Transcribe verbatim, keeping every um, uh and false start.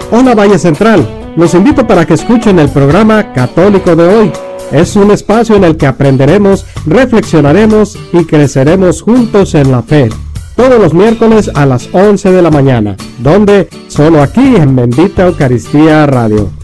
Hola Valle Central, los invito para que escuchen el programa Católico de hoy. Es un espacio en el que aprenderemos, reflexionaremos y creceremos juntos en la fe. Todos los miércoles a las once de la mañana, donde solo aquí en Bendita Eucaristía Radio.